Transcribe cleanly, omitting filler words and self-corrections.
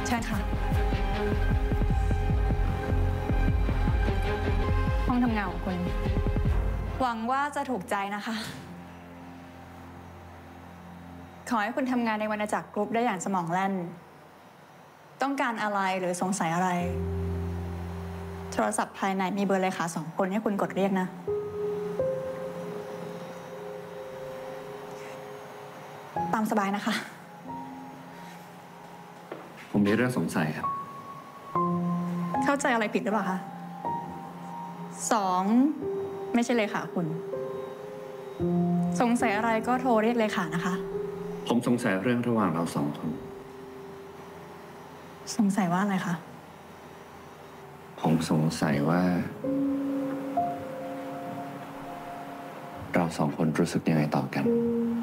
เชิญค่ะห้องทำงานของคุณหวังว่าจะถูกใจนะคะ ขอให้คุณทำงานในวรรณจักรกรุ๊ปได้อย่างสมองแล่นต้องการอะไรหรือสงสัยอะไรโทรศัพท์ภายในมีเบอร์เลขา2 คนให้คุณกดเรียกนะตามสบายนะคะผมมีเรื่องสงสัยครับเข้าใจอะไรผิดหรือเปล่าคะ2ไม่ใช่เลขาคุณสงสัยอะไรก็โทรเรียกเลขานะคะผมสงสัยเรื่องระหว่างเรา2 คนสงสัยว่าอะไรคะผมสงสัยว่าเรา2 คนรู้สึกยังไงต่อกัน